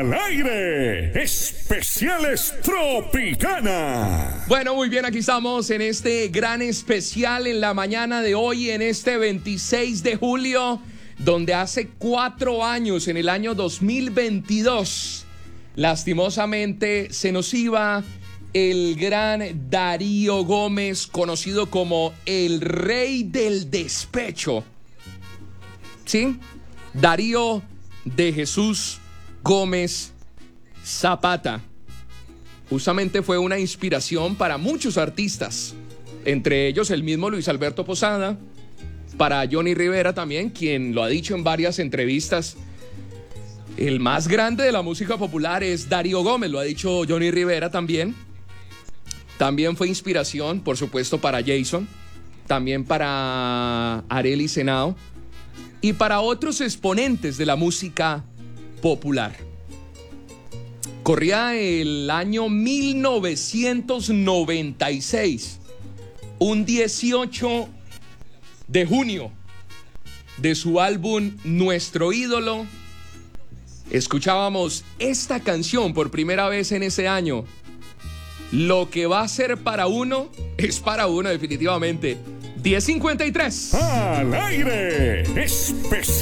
Al aire, especiales Tropicana. Bueno, muy bien, aquí estamos en este gran especial en la mañana de hoy, en este 26 de julio, donde hace 4 años, en el año 2022, lastimosamente se nos iba el gran Darío Gómez, conocido como el rey del despecho. ¿Sí? Darío de Jesús Gómez Zapata. Justamente fue una inspiración para muchos artistas, entre ellos el mismo Luis Alberto Posada, para Johnny Rivera también, quien lo ha dicho en varias entrevistas. El más grande de la música popular es Darío Gómez, lo ha dicho Johnny Rivera también. También fue inspiración, por supuesto, para Jason, también para Arely Senao y para otros exponentes de la música popular. Corría el año 1996, un 18 de junio de su álbum Nuestro Ídolo. Escuchábamos esta canción por primera vez en ese año. Lo que va a ser para uno, es para uno definitivamente. 10:53. Al aire, especial.